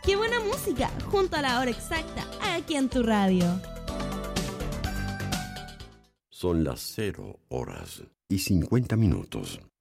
¡Qué buena música! Junto a la hora exacta, aquí en tu radio. Son las 0:50.